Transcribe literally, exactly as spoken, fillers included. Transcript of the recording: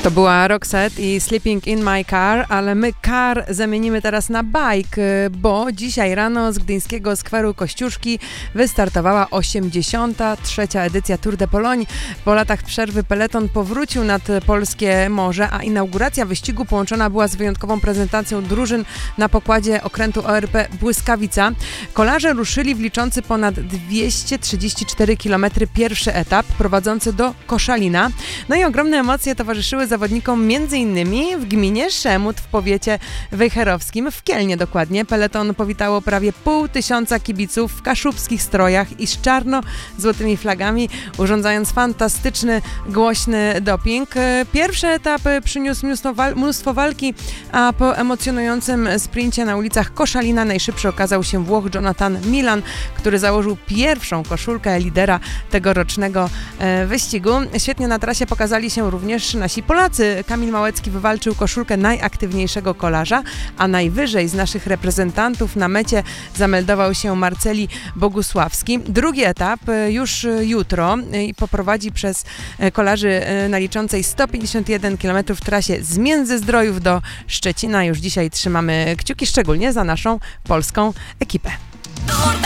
To była Roxette i Sleeping in my car, ale my car zamienimy teraz na bike, bo dzisiaj rano z gdyńskiego skweru Kościuszki wystartowała osiemdziesiąta trzecia edycja Tour de Pologne. Po latach przerwy peleton powrócił nad polskie morze, a inauguracja wyścigu połączona była z wyjątkową prezentacją drużyn na pokładzie okrętu O R P Błyskawica. Kolarze ruszyli w liczący ponad dwieście trzydzieści cztery kilometry pierwszy etap prowadzący do Koszalina. No i ogromne emocje towarzyszyły zawodnikom między innymi w gminie Szemut w powiecie wejherowskim, w Kielnie dokładnie. Peleton powitało prawie pół tysiąca kibiców w kaszubskich strojach i z czarno-złotymi flagami, urządzając fantastyczny, głośny doping. Pierwszy etap przyniósł mnóstwo, wal- mnóstwo walki, a po emocjonującym sprincie na ulicach Koszalina najszybszy okazał się Włoch Jonathan Milan, który założył pierwszą koszulkę lidera tegorocznego e, wyścigu. Świetnie na trasie pokazali się również nasi Polacy. Kamil Małecki wywalczył koszulkę najaktywniejszego kolarza, a najwyżej z naszych reprezentantów na mecie zameldował się Marceli Bogusławski. Drugi etap już jutro i poprowadzi przez kolarzy na liczącej sto pięćdziesiąt jeden kilometrów w trasie z Międzyzdrojów do Szczecina. Już dzisiaj trzymamy kciuki szczególnie za naszą polską ekipę.